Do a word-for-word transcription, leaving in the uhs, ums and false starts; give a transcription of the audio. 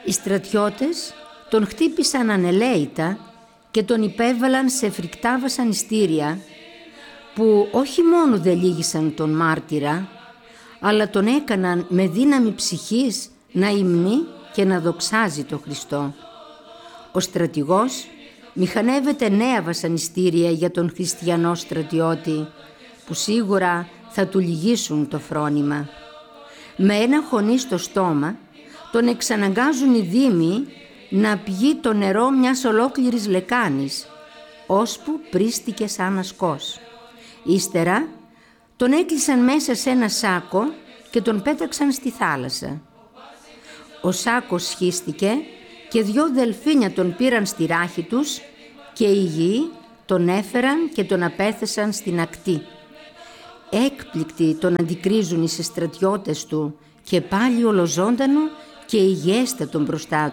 Οι στρατιώτες τον χτύπησαν ανελαίητα και τον υπέβαλαν σε φρικτά βασανιστήρια που όχι μόνο δεν λύγησαν τον μάρτυρα, αλλά τον έκαναν με δύναμη ψυχής να υμνεί και να δοξάζει τον Χριστό. Ο στρατηγός μηχανεύεται νέα βασανιστήρια για τον χριστιανό στρατιώτη, που σίγουρα θα του λυγίσουν το φρόνημα. Με ένα χωνί στο στόμα τον εξαναγκάζουν οι δήμοι να πηγεί το νερό μιας ολόκληρης λεκάνης, ώσπου πρίστηκε σαν ασκός. Ύστερα τον έκλεισαν μέσα σε ένα σάκο και τον πέταξαν στη θάλασσα. Ο σάκος σχίστηκε και δυο δελφίνια τον πήραν στη ράχη τους και οι γηοί τον έφεραν και τον απέθεσαν στην ακτή. Έκπληκτοι τον αντικρίζουν οι συστρατιώτες του και πάλι ολοζώντανο και υγιέστατον μπροστά